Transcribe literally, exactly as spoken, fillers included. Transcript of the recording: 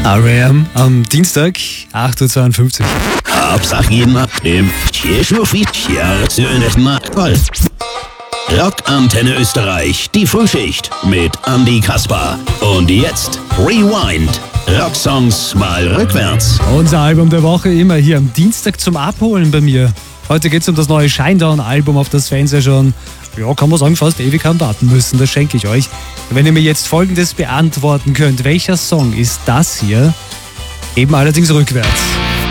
R E M am Dienstag, acht Uhr zweiundfünfzig. Hauptsache jeden Abnehmen. Rockantenne Österreich, die Frühschicht mit Andy Kaspar. Und jetzt Rewind. Rocksongs mal rückwärts. Unser Album der Woche immer hier am Dienstag zum Abholen bei mir. Heute geht es um das neue Shinedown-Album, auf das Fans ja schon, ja, kann man sagen, fast ewig haben warten müssen. Das schenke ich euch. Wenn ihr mir jetzt Folgendes beantworten könnt: Welcher Song ist das hier? Eben allerdings rückwärts.